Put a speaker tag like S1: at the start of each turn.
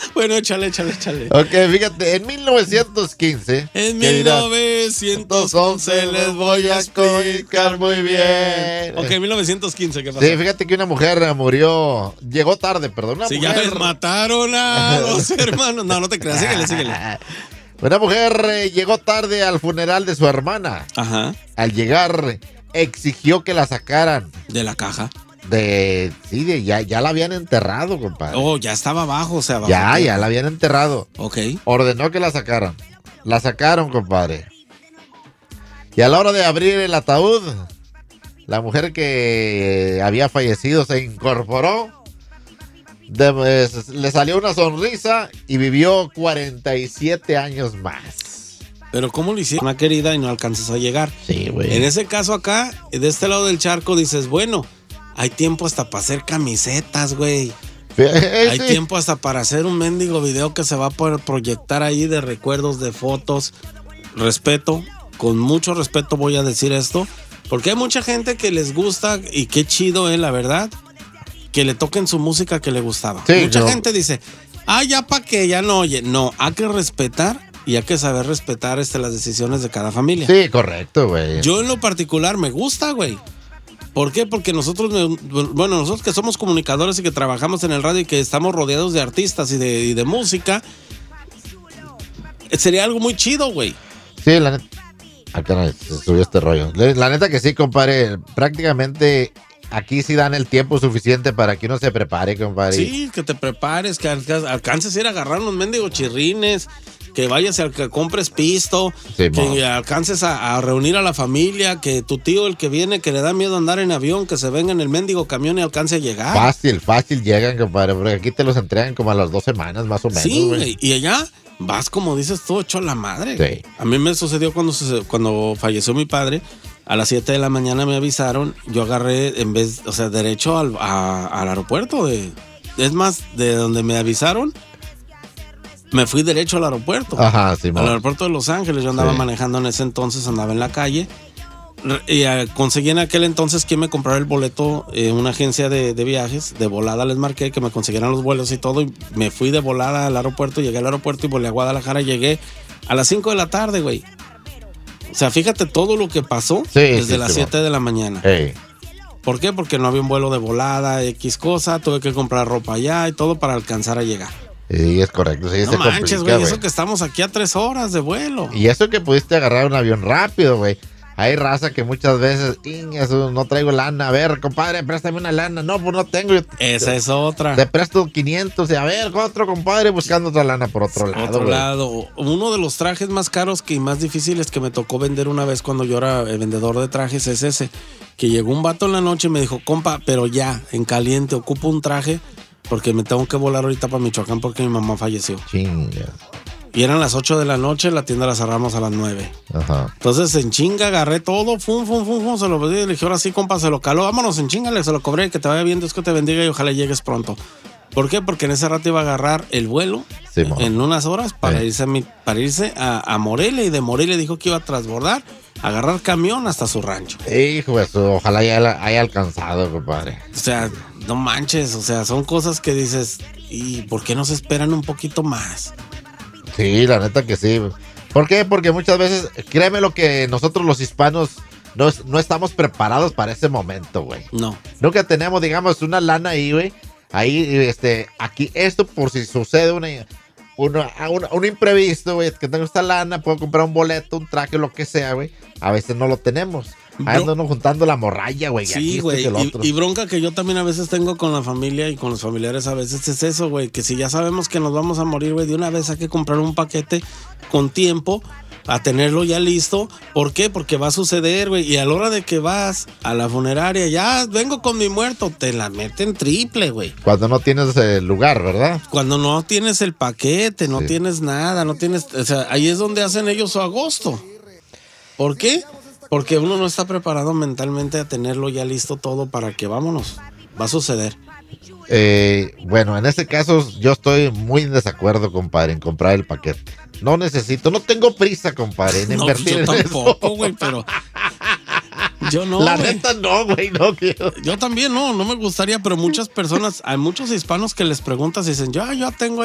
S1: Bueno, échale.
S2: Ok, fíjate, en 1915.
S1: En 1911 les voy a explicar muy bien. Ok, en 1915, ¿qué pasó?
S2: Sí, fíjate que una mujer murió, llegó tarde, perdón.
S1: Sí, ya les mataron a los hermanos. No te creas, síguele.
S2: Una mujer llegó tarde al funeral de su hermana.
S1: Ajá.
S2: Al llegar, exigió que la sacaran.
S1: ¿De la caja?
S2: Ya la habían enterrado, compadre.
S1: Oh, ya estaba abajo, o sea, abajo.
S2: Ya la habían enterrado.
S1: Ok.
S2: Ordenó que la sacaran. La sacaron, compadre. Y a la hora de abrir el ataúd, la mujer que había fallecido se incorporó. Le salió una sonrisa y vivió 47 años más.
S1: Pero ¿cómo lo hicieron, una querida, y no alcanzas a llegar?
S2: Sí, güey.
S1: En ese caso acá, de este lado del charco, dices, bueno, hay tiempo hasta para hacer camisetas, güey. Hay tiempo hasta para hacer un mendigo video que se va a poder proyectar ahí de recuerdos, de fotos. Respeto, con mucho respeto voy a decir esto, porque hay mucha gente que les gusta y qué chido es, la verdad, que le toquen su música que le gustaba.
S2: Sí,
S1: mucha gente dice, ya pa' qué, ya no oye. No, hay que respetar y hay que saber respetar las decisiones de cada familia.
S2: Sí, correcto, güey.
S1: Yo en lo particular me gusta, güey. ¿Por qué? Porque nosotros que somos comunicadores y que trabajamos en el radio y que estamos rodeados de artistas y de música, sería algo muy chido, güey.
S2: Sí, la neta. Acá se subió este rollo. La neta que sí, compadre. Prácticamente aquí sí dan el tiempo suficiente para que uno se prepare, compadre.
S1: Sí, que te prepares, que alcances a ir a agarrar unos mendigos chirrines, que vayas a que compres pisto, sí, que alcances a reunir a la familia, que tu tío, el que viene, que le da miedo andar en avión, que se venga en el mendigo camión y alcance a llegar.
S2: Fácil llegan, compadre, porque aquí te los entregan como a las 2 semanas, más o menos.
S1: Sí, güey, y allá vas, como dices tú, hecho la madre. Sí. A mí me sucedió cuando falleció mi padre. A las 7 de la mañana me avisaron, yo agarré derecho al aeropuerto. Es más, de donde me avisaron, me fui derecho al aeropuerto.
S2: Ajá, sí,
S1: al aeropuerto de Los Ángeles. Yo andaba manejando en ese entonces, andaba en la calle. Y conseguí en aquel entonces que me comprara el boleto una agencia de viajes. De volada les marqué que me consiguieran los vuelos y todo. Y me fui de volada al aeropuerto, llegué al aeropuerto y volé a Guadalajara. Llegué a las 5 de la tarde, güey. O sea, fíjate todo lo que pasó desde las 7 de la mañana.
S2: Hey.
S1: ¿Por qué? Porque no había un vuelo de volada, X cosa. Tuve que comprar ropa allá y todo para alcanzar a llegar.
S2: Sí, es correcto. Sí,
S1: no manches, güey. Eso que estamos aquí a 3 horas de vuelo.
S2: Y eso que pudiste agarrar un avión rápido, güey. Hay raza que muchas veces, no traigo lana. A ver, compadre, préstame una lana. No, pues no tengo.
S1: Esa es otra.
S2: Te presto 500. Y a ver, otro compadre buscando otra lana por otro lado.
S1: Uno de los trajes más caros y más difíciles que me tocó vender una vez cuando yo era vendedor de trajes es ese. Que llegó un vato en la noche y me dijo, compa, pero ya, en caliente, ocupo un traje porque me tengo que volar ahorita para Michoacán porque mi mamá falleció.
S2: Chinga.
S1: Y eran las 8 de la noche, la tienda la cerramos a las 9.
S2: Ajá.
S1: Entonces en chinga agarré todo, se lo pedí, le dije, ahora sí, compa, se lo caló, vámonos en chinga, se lo cobré, que te vaya bien, Dios que te bendiga y ojalá llegues pronto. ¿Por qué? Porque en ese rato iba a agarrar el vuelo en unas horas para irse a Morelia, y de Morelia dijo que iba a transbordar, agarrar camión hasta su rancho.
S2: Hijo, eso, ojalá ya haya alcanzado, compadre.
S1: O sea, no manches, o sea, son cosas que dices, ¿y por qué no se esperan un poquito más?
S2: Sí, la neta que sí. ¿Por qué? Porque muchas veces, créeme lo que nosotros los hispanos no estamos preparados para ese momento, güey.
S1: No.
S2: Nunca tenemos, digamos, una lana ahí, güey. Ahí, aquí, esto por si sucede un imprevisto, güey, que tengo esta lana, puedo comprar un boleto, un traje, lo que sea, güey. A veces no lo tenemos. Ahí andamos juntando la morralla, güey.
S1: Sí, güey. Y bronca que yo también a veces tengo con la familia y con los familiares a veces es eso, güey. Que si ya sabemos que nos vamos a morir, güey, de una vez hay que comprar un paquete con tiempo a tenerlo ya listo. ¿Por qué? Porque va a suceder, güey. Y a la hora de que vas a la funeraria, ya vengo con mi muerto, te la meten triple, güey.
S2: Cuando no tienes el lugar, ¿verdad?
S1: Cuando no tienes el paquete, no tienes nada, no tienes... O sea, ahí es donde hacen ellos su agosto. ¿Por qué? Porque uno no está preparado mentalmente a tenerlo ya listo todo para que vámonos. Va a suceder.
S2: Bueno, en este caso yo estoy muy en desacuerdo, compadre, en comprar el paquete. No tengo prisa, compadre, en invertir
S1: yo tampoco, güey, pero... Yo no,
S2: la neta no, güey, no quiero.
S1: Yo también no me gustaría, pero muchas personas, hay muchos hispanos que les preguntas y dicen, ya tengo